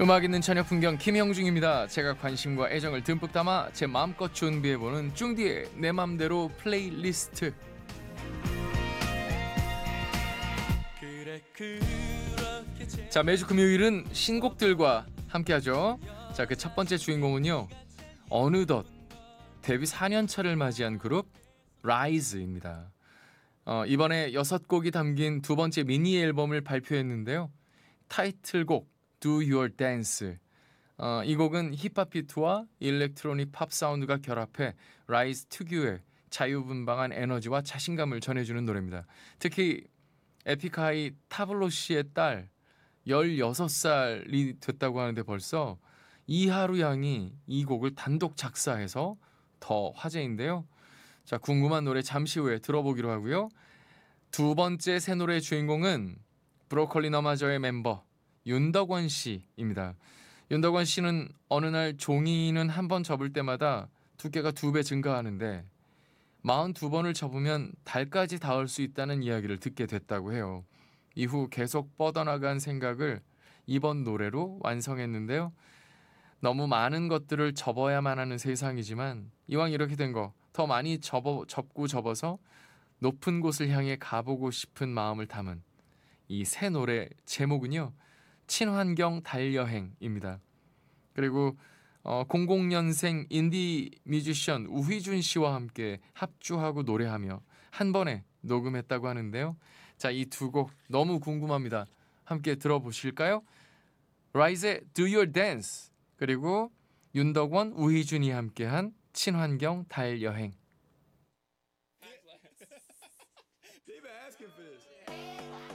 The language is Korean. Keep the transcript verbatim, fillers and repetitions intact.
음악 있는 저녁 풍경 김형중입니다. 제가 관심과 애정을 듬뿍 담아 제 마음껏 준비해보는 쭝디의 내 맘대로 플레이리스트. 자, 매주 금요일은 신곡들과 함께하죠. 자, 그 첫 번째 주인공은요, 어느덧 데뷔 사 년 차를 맞이한 그룹 라이즈입니다. 어, 이번에 여섯 곡이 담긴 두 번째 미니 앨범을 발표했는데요. 타이틀곡 Do Your Dance. 어, 이 곡은 힙합 비트와 일렉트로닉 팝 사운드가 결합해 라이즈 특유의 자유분방한 에너지와 자신감을 전해주는 노래입니다. 특히 에픽하이 타블로 씨의 딸 열여섯 살이 됐다고 하는데 벌써 이하루 양이 이 곡을 단독 작사해서 더 화제인데요. 자, 궁금한 노래 잠시 후에 들어보기로 하고요. 두 번째 새 노래의 주인공은 브로콜리 너마저의 멤버 윤덕원 씨입니다. 윤덕원 씨는 어느 날 종이는 한 번 접을 때마다 두께가 두 배 증가하는데 마흔두 번을 접으면 달까지 닿을 수 있다는 이야기를 듣게 됐다고 해요. 이후 계속 뻗어나간 생각을 이번 노래로 완성했는데요. 너무 많은 것들을 접어야만 하는 세상이지만 이왕 이렇게 된 거 더 많이 접어, 접고 접어서 높은 곳을 향해 가보고 싶은 마음을 담은 이 새 노래 제목은요, 친환경 달여행입니다. 그리고 어, 공공 년생 인디 뮤지션 우휘준 씨와 함께 합주하고 노래하며 한 번에 녹음했다고 하는데요. 자, 이 두 곡 너무 궁금합니다. 함께 들어보실까요? 라이즈의 Do Your Dance, 그리고 윤덕원, 우휘준이 함께한 친환경 달여행.